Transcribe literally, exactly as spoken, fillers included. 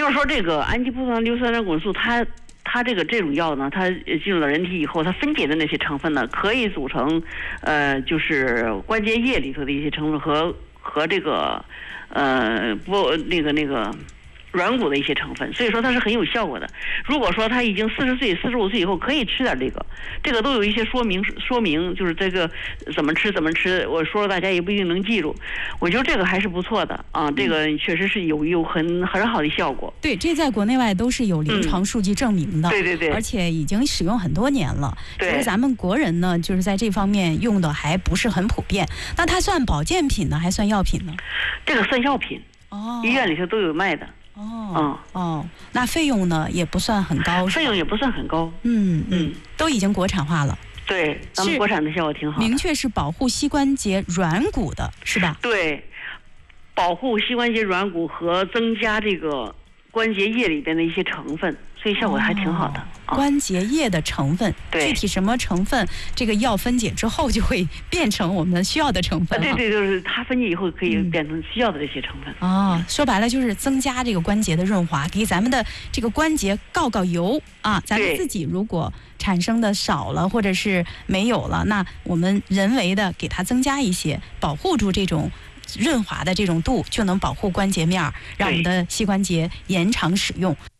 就是说这个氨基葡萄硫酸胆固醇素它。它这个这种药呢，它进入了人体以后，它分解的那些成分呢，可以组成，呃，就是关节液里头的一些成分和和这个，呃，不那个那个。软骨的一些成分，所以说它是很有效果的。如果说他已经四十岁、四十五岁以后可以吃点这个，这个都有一些说明说明，就是这个怎么吃怎么吃。我说了大家也不一定能记住，我觉得这个还是不错的啊，这个确实是有有很很好的效果。 对，这在国内外都是有临床数据证明的， 嗯、对对对， 而且已经使用很多年了。 对， 其实咱们国人呢，就是在这方面用的还不是很普遍。那它算保健品呢，还算药品呢？ 这个算药品， 哦， 医院里头都有卖的。 哦， 嗯哦，那费用呢也不算很高， 费用也不算很高， 嗯嗯，都已经国产化了。 对，咱们国产的效果挺好。 明确是保护膝关节软骨的，是吧？ 对，保护膝关节软骨和增加这个关节液里边的一些成分，所以效果还挺好的。 哦啊、关节液的成分， 对， 具体什么成分，这个药分解之后就会变成我们需要的成分、啊。 对对，就是它分解以后可以变成需要的这些成分。 哦、嗯，说白了就是增加这个关节的润滑，给咱们的这个关节告告油啊。咱们自己如果产生的少了或者是没有了，那我们人为的给它增加一些，保护住这种润滑的这种度，就能保护关节面，让我们的膝关节延长使用。